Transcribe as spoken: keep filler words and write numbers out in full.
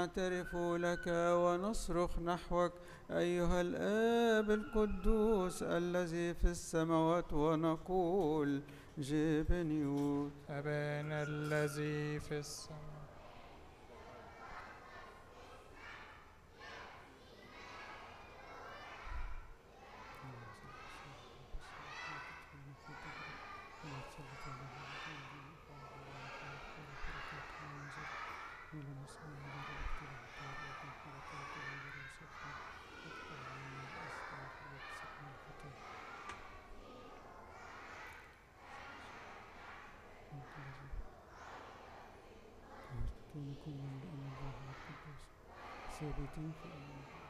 نعترف لك ونصرخ نحوك أيها الآب القدوس الذي في السماوات ونقول جبنيوت. أبانا الذي في السماء ثابتين في